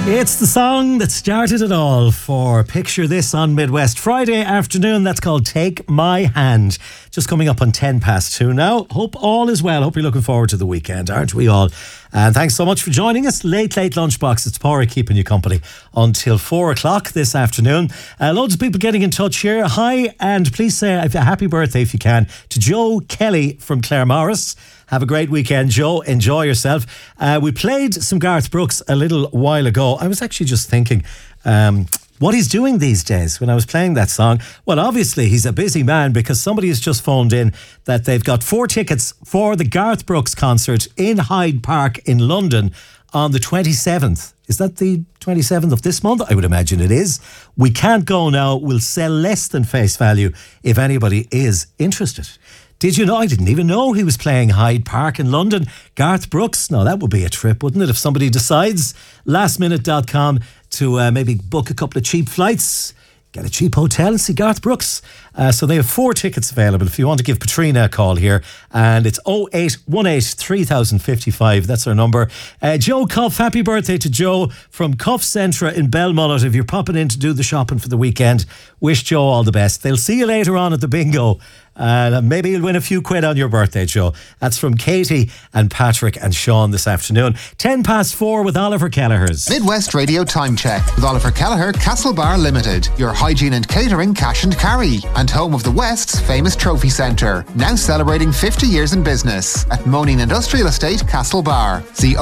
It's the song that started it all for Picture This on Midwest Friday afternoon. That's called Take My Hand. Just coming up on 2:10 now. Hope all is well. Hope you're looking forward to the weekend, aren't we all? And thanks so much for joining us. Late Lunchbox. It's Pádraig keeping you company until 4 o'clock this afternoon. Loads of people getting in touch here. Hi, and please say a happy birthday if you can to Joe Kelly from Claremorris. Have a great weekend, Joe. Enjoy yourself. We played some Garth Brooks a little while ago. I was actually just thinking what he's doing these days when I was playing that song. Well, obviously, he's a busy man because somebody has just phoned in that they've got 4 tickets for the Garth Brooks concert in Hyde Park in London on the 27th. Is that the 27th of this month? I would imagine it is. We can't go now. We'll sell less than face value if anybody is interested. Did you know? I didn't even know he was playing Hyde Park in London. Garth Brooks. No, that would be a trip, wouldn't it? If somebody decides, lastminute.com, to maybe book a couple of cheap flights, get a cheap hotel and see Garth Brooks. So they have 4 tickets available if you want to give Patrina a call here. And it's 0818 3055. That's our number. Joe Cuff, happy birthday to Joe from Cuff Centra in Belmullet. If you're popping in to do the shopping for the weekend, wish Joe all the best. They'll see you later on at the bingo. Maybe you'll win a few quid on your birthday, Joe. That's from Katie and Patrick and Sean this afternoon. 4:10 with Oliver Kelleher's Midwest Radio Time Check with Oliver Kelleher, Castlebar Limited, your hygiene and catering cash and carry, and home of the West's famous trophy centre. Now celebrating 50 years in business at Moaning Industrial Estate, Castlebar. See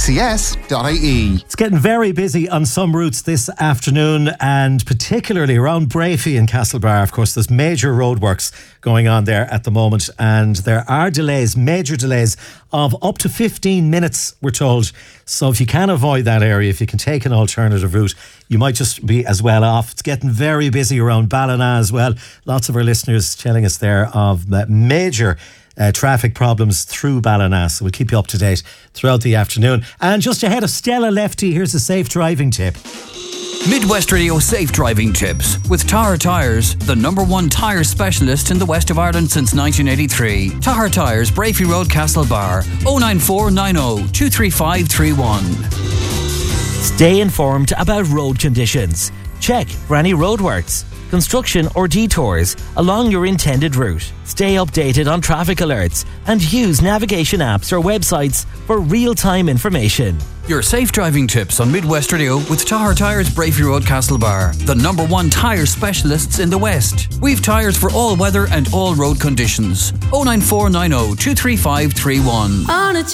okcs.ie. It's getting very busy on some routes this afternoon, and particularly around Brafey and Castlebar. Of course, there's major roadworks going on there at the moment, and there are delays, major delays of up to 15 minutes, we're told. So if you can avoid that area, if you can take an alternative route, you might just be as well off. It's getting very busy around Ballina as well. Lots of our listeners telling us there of major traffic problems through Ballina. So we'll keep you up to date throughout the afternoon. And just ahead of Stella Lefty, here's a safe driving tip. Midwest Radio Safe Driving Tips with Tahar Tyres, the #1 tyre specialist in the west of Ireland since 1983. Tahar Tyres, Brafey Road, Castlebar, 09490 23531. Stay informed about road conditions. Check for any roadworks, construction or detours along your intended route. Stay updated on traffic alerts and use navigation apps or websites for real-time information. Your safe driving tips on Midwest Radio with Tahar Tyres, Brafey Road, Castlebar, the #1 tyre specialists in the West. We've tyres for all weather and all road conditions. 09490 23531.